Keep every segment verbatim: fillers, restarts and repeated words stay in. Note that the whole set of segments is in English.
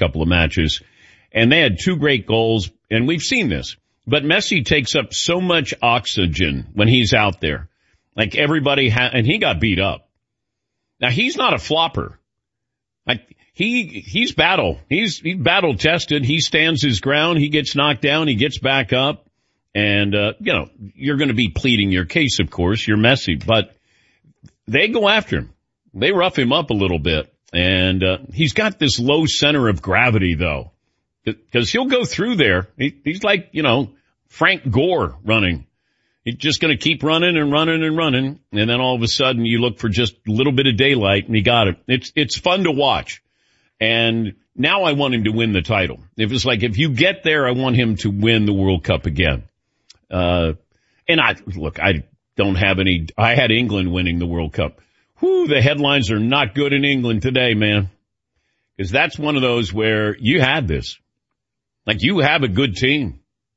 couple of matches. And they had two great goals, and we've seen this. But Messi takes up so much oxygen when he's out there. Like everybody ha- and he got beat up. Now he's not a flopper. Like he, he's battle. He's, he's battle tested. He stands his ground. He gets knocked down. He gets back up. And, uh, you know, you're going to be pleading your case, of course. You're Messi, but they go after him. They rough him up a little bit. And, uh, he's got this low center of gravity though. Cause he'll go through there. He, he's like, you know, Frank Gore running. He's just going to keep running and running and running. And then all of a sudden you look for just a little bit of daylight and he got it. It's, it's fun to watch. And now I want him to win the title. If it's like, if you get there, I want him to win the World Cup again. Uh, and I, look, I don't have any, I had England winning the World Cup. Whew, the headlines are not good in England today, man. Cause that's one of those where you had this. Like you have a good team.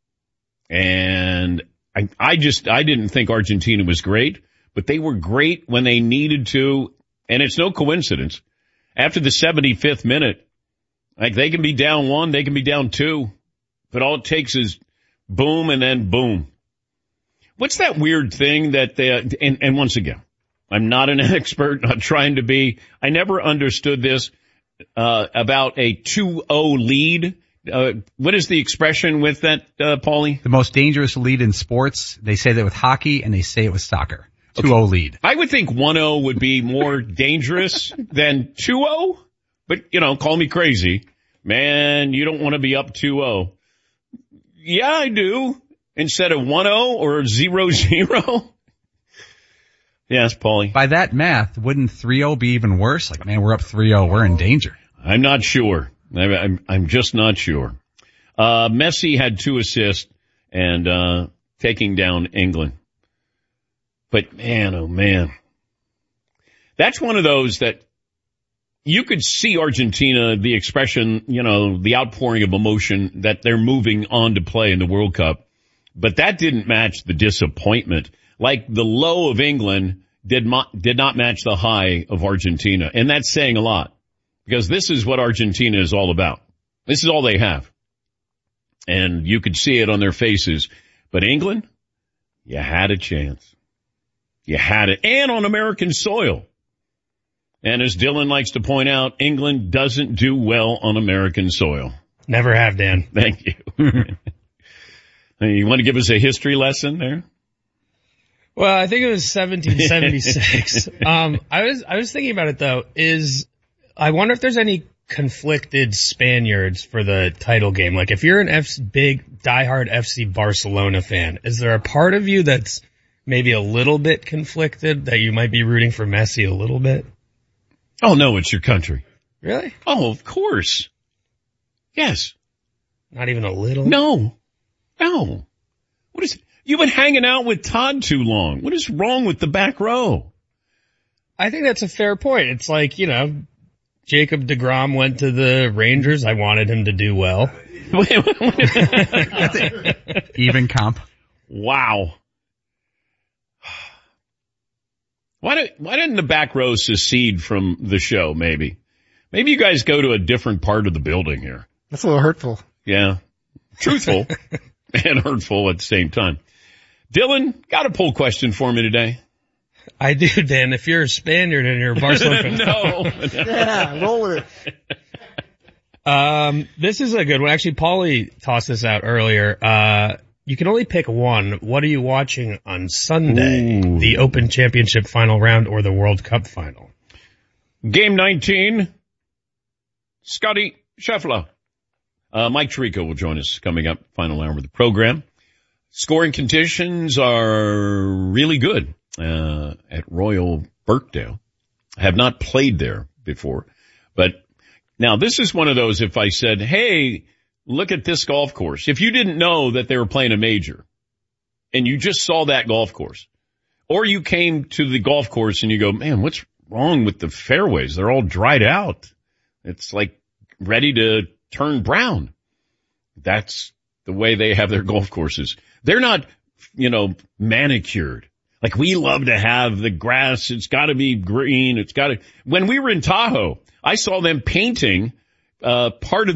And I, I just, I didn't think Argentina was great, but they were great when they needed to. And it's no coincidence. After the seventy-fifth minute, like they can be down one, they can be down two, but all it takes is boom and then boom. What's that weird thing that they, and, and once again, I'm not an expert, not trying to be. I never understood this, uh, about a two oh lead. Uh, what is the expression with that, uh, Paulie? The most dangerous lead in sports. They say that with hockey and they say it with soccer. two oh okay. Lead. I would think one oh would be more dangerous than two oh, but you know, call me crazy. Man, you don't want to be up two oh. Yeah, I do. Instead of one oh or zero zero. Yes, Paulie. By that math, wouldn't three oh be even worse? Like, man, we're up three oh, we're in danger. I'm not sure. I'm, I'm just not sure. Uh, Messi had two assists and, uh, taking down England. But man, oh man. That's one of those that you could see Argentina, the expression, you know, the outpouring of emotion that they're moving on to play in the World Cup. But that didn't match the disappointment. Like the low of England did not, did not match the high of Argentina. And that's saying a lot. Because this is what Argentina is all about. This is all they have. And you could see it on their faces. But England, you had a chance. You had it. And on American soil. And as Dylan likes to point out, England doesn't do well on American soil. Never have, Dan. Thank you. You want to give us a history lesson there? Well, I think it was seventeen seventy-six. um, I was, I was thinking about it though, is, I wonder if there's any conflicted Spaniards for the title game. Like if you're an F- big diehard F C Barcelona fan, is there a part of you that's maybe a little bit conflicted that you might be rooting for Messi a little bit? Oh no, it's your country. Really? Oh, of course. Yes. Not even a little? No. No. What is, you've been hanging out with Todd too long. What is wrong with the back row? I think that's a fair point. It's like, you know, Jacob deGrom went to the Rangers. I wanted him to do well. Even comp. Wow. Why did, why didn't the back row secede from the show, maybe? Maybe you guys go to a different part of the building here. That's a little hurtful. Yeah. Truthful and hurtful at the same time. Dylan, got a poll question for me today? I do, Dan. If you're a Spaniard and you're a Barcelona fan. no. Yeah, roll with it. Um, this is a good one. Actually, Paulie tossed this out earlier. Uh, you can only pick one. What are you watching on Sunday? Ooh. The Open Championship final round or the World Cup final? Game nineteen. Scotty Scheffler. Uh, Mike Tirico will join us coming up, final hour of the program. Scoring conditions are really good, uh, at Royal Birkdale. I have not played there before, but now this is one of those, if I said, hey, look at this golf course. If you didn't know that they were playing a major and you just saw that golf course, or you came to the golf course and you go, man, what's wrong with the fairways? They're all dried out. It's like ready to turn brown. That's the way they have their golf courses. They're not, you know, manicured. Like we love to have the grass. It's got to be green. It's got to, when we were in Tahoe, I saw them painting, uh, part of